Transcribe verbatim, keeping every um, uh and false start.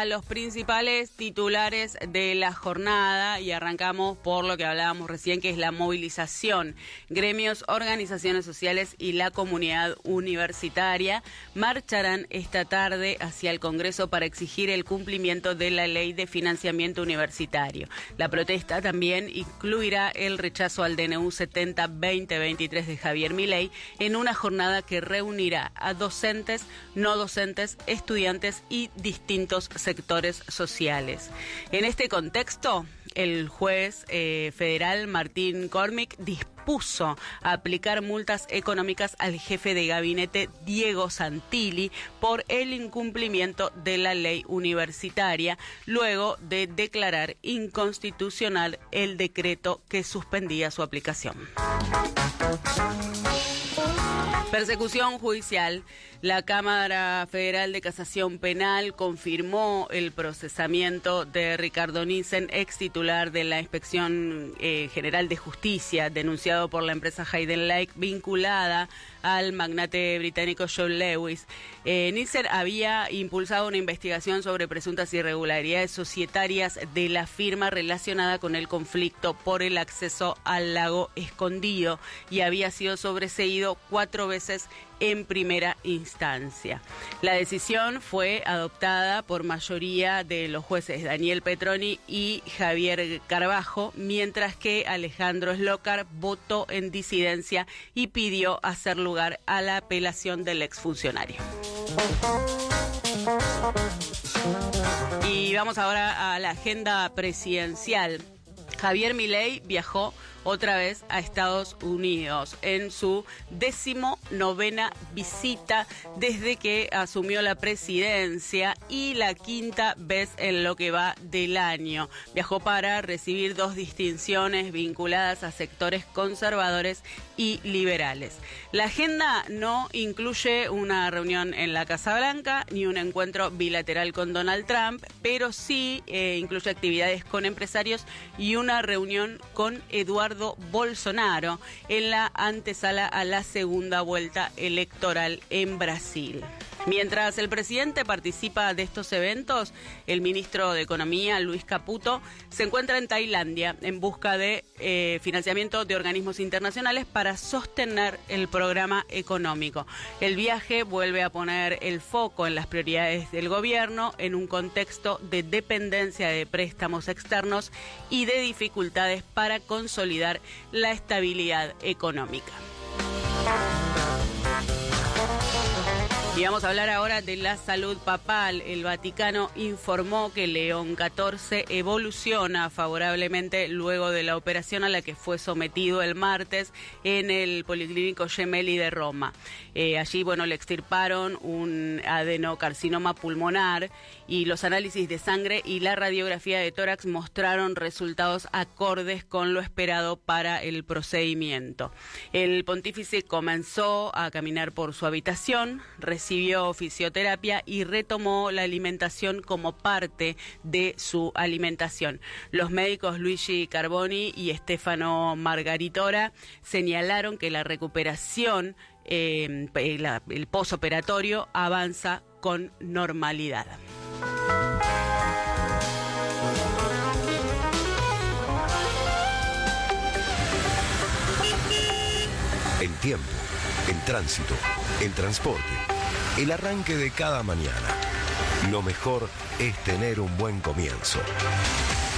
a los principales titulares de la jornada y arrancamos por lo que hablábamos recién, que es la movilización. Gremios, organizaciones sociales y la comunidad universitaria marcharán esta tarde hacia el Congreso para exigir el cumplimiento de la Ley de Financiamiento Universitario. La protesta también incluirá el rechazo al D N U setenta veinte veintitrés de Javier Milei en una jornada que reunirá a docentes, no docentes, estudiantes y distintos sectores sociales. En este contexto, el juez eh, federal Martín Cormick dispuso aplicar multas económicas al jefe de gabinete Diego Santilli por el incumplimiento de la ley universitaria, luego de declarar inconstitucional el decreto que suspendía su aplicación. Persecución judicial. La Cámara Federal de Casación Penal confirmó el procesamiento de Ricardo Nissen, ex titular de la Inspección eh, General de Justicia, denunciado por la empresa Hayden Lake, vinculada al magnate británico John Lewis. Eh, Nissen había impulsado una investigación sobre presuntas irregularidades societarias de la firma relacionada con el conflicto por el acceso al lago Escondido y había sido sobreseído cuatro veces en primera instancia. La decisión fue adoptada por mayoría de los jueces Daniel Petroni y Javier Carbajo, mientras que Alejandro Slokar votó en disidencia y pidió hacer lugar a la apelación del exfuncionario. Y vamos ahora a la agenda presidencial. Javier Milei viajó otra vez a Estados Unidos en su décimo novena visita desde que asumió la presidencia y la quinta vez en lo que va del año. Viajó para recibir dos distinciones vinculadas a sectores conservadores y liberales. La agenda no incluye una reunión en la Casa Blanca ni un encuentro bilateral con Donald Trump, pero sí eh, incluye actividades con empresarios y una reunión con Eduardo Bolsonaro en la antesala a la segunda vuelta electoral en Brasil. Mientras el presidente participa de estos eventos, el ministro de Economía, Luis Caputo, se encuentra en Tailandia en busca de eh, financiamiento de organismos internacionales para sostener el programa económico. El viaje vuelve a poner el foco en las prioridades del gobierno en un contexto de dependencia de préstamos externos y de dificultades para consolidar la estabilidad económica. Y vamos a hablar ahora de la salud papal. El Vaticano informó que León catorce evoluciona favorablemente luego de la operación a la que fue sometido el martes en el Policlínico Gemelli de Roma. Eh, allí, bueno, le extirparon un adenocarcinoma pulmonar y los análisis de sangre y la radiografía de tórax mostraron resultados acordes con lo esperado para el procedimiento. El pontífice comenzó a caminar por su habitación, recibió fisioterapia y retomó la alimentación como parte de su alimentación. Los médicos Luigi Carboni y Stefano Margaritora señalaron que la recuperación, eh, la, el posoperatorio avanza con normalidad. En tiempo, en tránsito, en transporte, el arranque de cada mañana. Lo mejor es tener un buen comienzo.